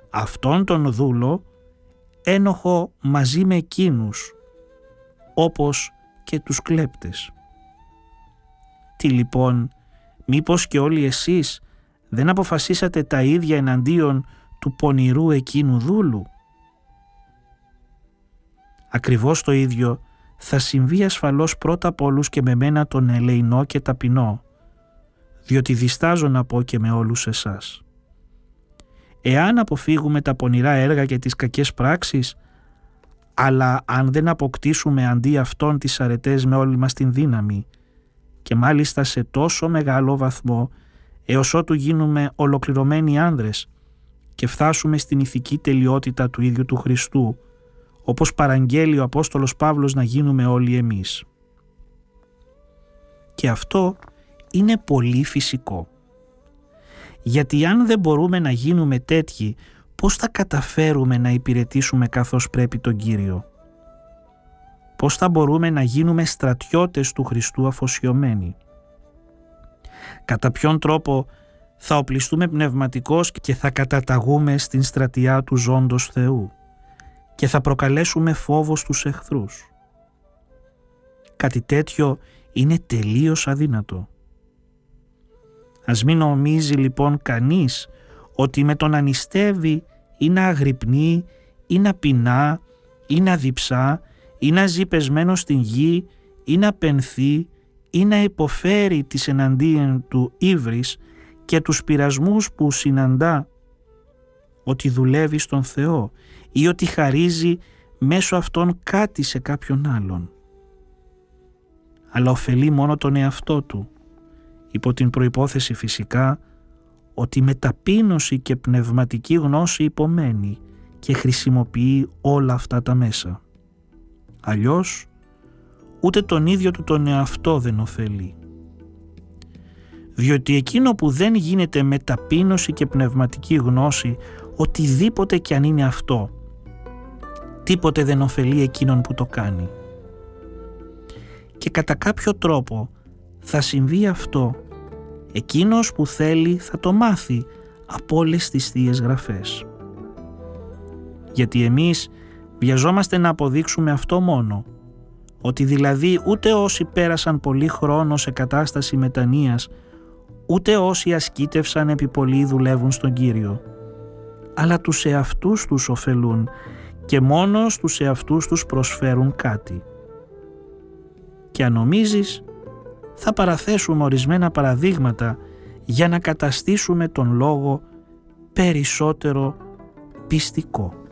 αυτόν τον δούλο ένοχο μαζί με εκείνους, όπως και τους κλέπτες. Τι λοιπόν, μήπως και όλοι εσείς δεν αποφασίσατε τα ίδια εναντίον του πονηρού εκείνου δούλου? Ακριβώς το ίδιο θα συμβεί ασφαλώς πρώτα απ' όλους και με μένα τον ελεεινό και ταπεινό, διότι διστάζω να πω και με όλους εσάς. Εάν αποφύγουμε τα πονηρά έργα και τις κακές πράξεις, αλλά αν δεν αποκτήσουμε αντί αυτών τις αρετές με όλη μας την δύναμη, και μάλιστα σε τόσο μεγάλο βαθμό έως ότου γίνουμε ολοκληρωμένοι άνδρες και φτάσουμε στην ηθική τελειότητα του ίδιου του Χριστού, όπως παραγγέλει ο Απόστολος Παύλος να γίνουμε όλοι εμείς. Και αυτό είναι πολύ φυσικό. Γιατί αν δεν μπορούμε να γίνουμε τέτοιοι, πώς θα καταφέρουμε να υπηρετήσουμε καθώς πρέπει τον Κύριο? Πώς θα μπορούμε να γίνουμε στρατιώτες του Χριστού αφοσιωμένοι? Κατά ποιον τρόπο θα οπλιστούμε πνευματικώς και θα καταταγούμε στην στρατιά του ζώντος Θεού και θα προκαλέσουμε φόβο στους εχθρούς? Κάτι τέτοιο είναι τελείως αδύνατο. Ας μην νομίζει λοιπόν κανείς ότι με το να νηστεύει ή να αγρυπνεί ή να πεινά ή να διψά ή να ζει πεσμένο στην γη ή να πενθεί ή να υποφέρει τις εναντίον του ύβρις και τους πειρασμούς που συναντά, ότι δουλεύει στον Θεό ή ότι χαρίζει μέσω αυτών κάτι σε κάποιον άλλον. Αλλά ωφελεί μόνο τον εαυτό του, υπό την προϋπόθεση φυσικά ότι με ταπείνωση και πνευματική γνώση υπομένει και χρησιμοποιεί όλα αυτά τα μέσα. Αλλιώς ούτε τον ίδιο του τον εαυτό δεν ωφελεί. Διότι εκείνο που δεν γίνεται με ταπείνωση και πνευματική γνώση, οτιδήποτε κι αν είναι αυτό, τίποτε δεν ωφελεί εκείνον που το κάνει. Και κατά κάποιο τρόπο θα συμβεί αυτό. Εκείνος που θέλει θα το μάθει από όλες τις Θείες Γραφές. Γιατί εμείς βιαζόμαστε να αποδείξουμε αυτό μόνο, ότι δηλαδή ούτε όσοι πέρασαν πολύ χρόνο σε κατάσταση μετανοίας, ούτε όσοι ασκήτευσαν επί πολύ δουλεύουν στον Κύριο, αλλά τους εαυτούς τους ωφελούν και μόνο στους εαυτούς τους προσφέρουν κάτι. Και αν νομίζεις, θα παραθέσουμε ορισμένα παραδείγματα για να καταστήσουμε τον λόγο περισσότερο πιστικό.